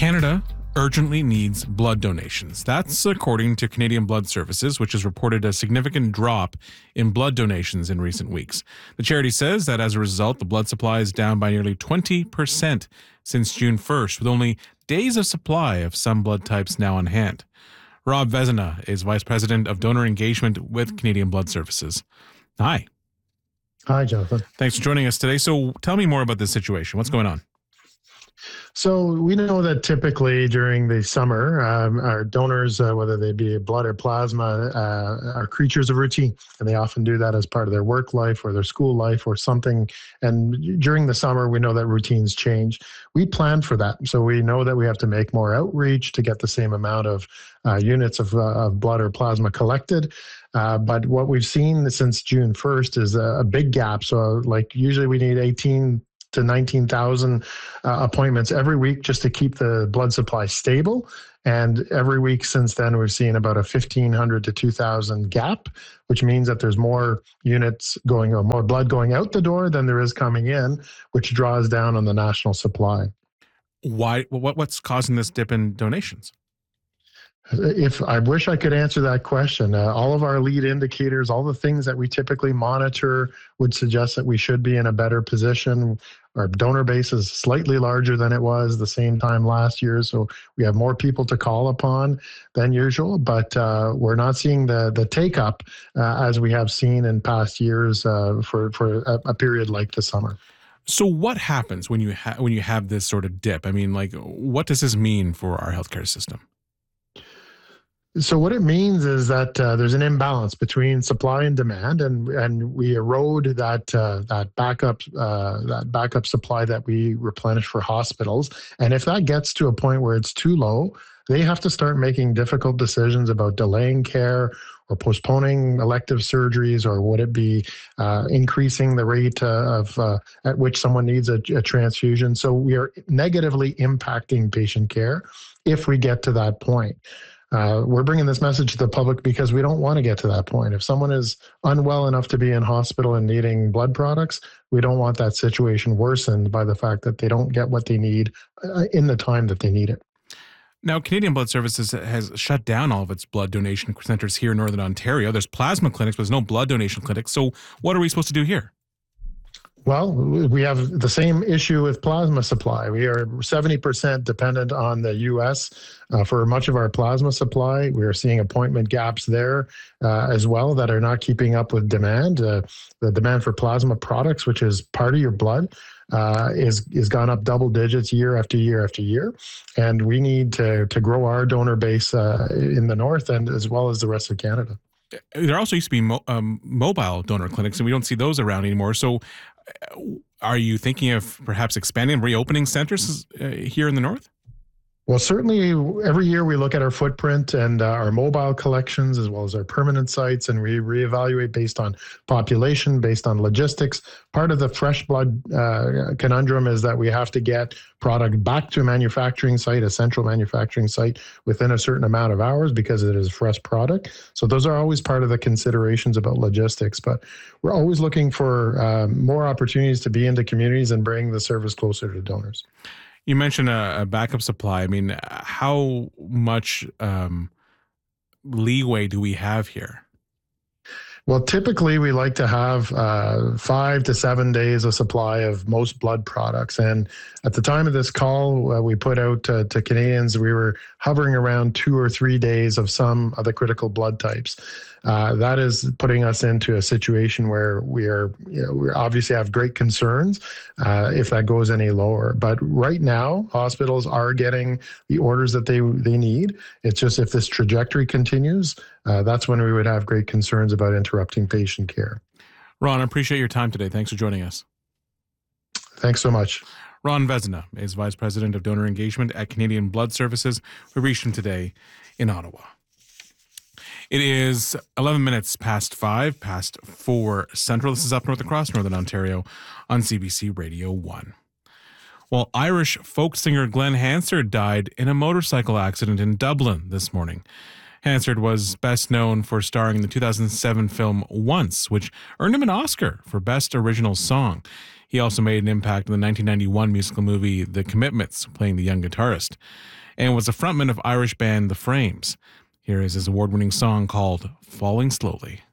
Canada urgently needs blood donations. That's according to Canadian Blood Services, which has reported a significant drop in blood donations in recent weeks. The charity says that as a result, the blood supply is down by nearly 20% since June 1st, with only days of supply of some blood types now on hand. Rob Vezina is Vice President of Donor Engagement with Canadian Blood Services. Hi. Hi, Jonathan. Thanks for joining us today. So tell me more about this situation. What's going on? So we know that typically during the summer, our donors, whether they be blood or plasma, are creatures of routine, and they often do that as part of their work life or their school life or something. And during the summer, we know that routines change. We planned for that, so we know that we have to make more outreach to get the same amount of units of blood or plasma collected. But what we've seen since June 1st is a big gap. So like usually we need 18 to 19,000 appointments every week just to keep the blood supply stable. And every week since then, we've seen about a 1,500 to 2,000 gap, which means that there's more units going, or more blood going out the door than there is coming in, which draws down on the national supply. Why? What's causing this dip in donations? If I wish I could answer that question, all of our lead indicators, all the things that we typically monitor would suggest that we should be in a better position. Our donor base is slightly larger than it was the same time last year, so we have more people to call upon than usual, but we're not seeing the take-up as we have seen in past years for a period like the summer. So what happens when you have this sort of dip? I mean, like, what does this mean for our healthcare system? So what it means is that there's an imbalance between supply and demand, and we erode that backup supply that we replenish for hospitals. And if that gets to a point where it's too low, they have to start making difficult decisions about delaying care or postponing elective surgeries, or would it be increasing the rate of at which someone needs a transfusion. So we are negatively impacting patient care if we get to that point. We're bringing this message to the public because we don't want to get to that point. If someone is unwell enough to be in hospital and needing blood products, we don't want that situation worsened by the fact that they don't get what they need in the time that they need it. Now, Canadian Blood Services has shut down all of its blood donation centers here in Northern Ontario. There's plasma clinics, but there's no blood donation clinics. So what are we supposed to do here? Well, we have the same issue with plasma supply. We are 70% dependent on the U.S. For much of our plasma supply. We are seeing appointment gaps there as well that are not keeping up with demand. The demand for plasma products, which is part of your blood, is gone up double digits year after year after year. And we need to grow our donor base in the north and as well as the rest of Canada. There also used to be mobile donor clinics, and we don't see those around anymore. So are you thinking of perhaps expanding and reopening centers here in the north? Well, certainly every year we look at our footprint and our mobile collections as well as our permanent sites, and we reevaluate based on population, based on logistics. Part of the fresh blood conundrum is that we have to get product back to a manufacturing site, a central manufacturing site, within a certain amount of hours because it is fresh product. So those are always part of the considerations about logistics, but we're always looking for more opportunities to be into communities and bring the service closer to donors. You mentioned a backup supply. I mean, how much leeway do we have here? Well, typically we like to have 5 to 7 days of supply of most blood products. And at the time of this call, we put out to Canadians, we were hovering around 2 or 3 days of some of the critical blood types. That is putting us into a situation where we obviously have great concerns if that goes any lower. But right now, hospitals are getting the orders that they need. It's just if this trajectory continues, that's when we would have great concerns about interrupting patient care. Ron, I appreciate your time today. Thanks for joining us. Thanks so much. Ron Vezina is Vice President of Donor Engagement at Canadian Blood Services. We reached him today in Ottawa. It is 11 minutes past 4 Central. This is Up North Across Northern Ontario on CBC Radio 1. Well, Irish folk singer Glenn Hansard died in a motorcycle accident in Dublin this morning. Hansard was best known for starring in the 2007 film Once, which earned him an Oscar for Best Original Song. He also made an impact in the 1991 musical movie The Commitments, playing the young guitarist, and was a frontman of Irish band The Frames. Here is his award-winning song called Falling Slowly.